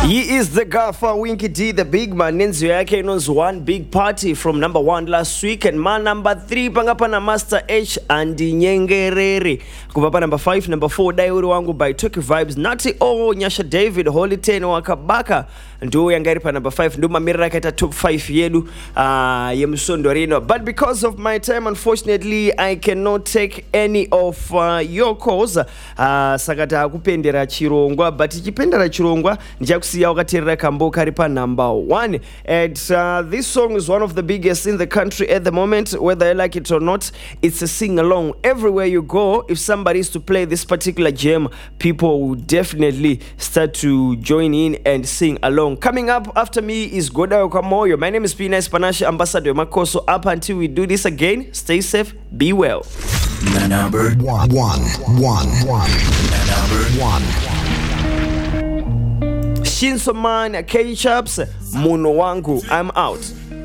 He is the gaffer, Winky D, the big man. Nenzo yake knows one big party from number 1 last week, and man number 3 pangapa na Master H and Nyengerere. Kupapa number 5, number 4 Daiuri wangu by Toki Vibes, Nati O, Nyasha David, Holy Ten Wakabaka. Ndu yangari pa number 5, ndu mamira kaita top 5 yedu yemusondo rino. But because of my time, unfortunately, I cannot take any of your calls. Sakata kupendera chirongwa, but chipendera chirongwa njakusiya wakatirira kambo kari pa number 1. And this song is one of the biggest in the country at the moment, whether you like it or not. It's a sing-along. Everywhere you go, if somebody is to play this particular jam, people will definitely start to join in and sing along. Coming up after me is Godayo Kamoyo. My name is P Nice Panache, Ambassador Makoso. Up until we do this again, stay safe, be well. Number one. Number one. Shinso Man, K-Chaps, Muno Wangu, I'm out.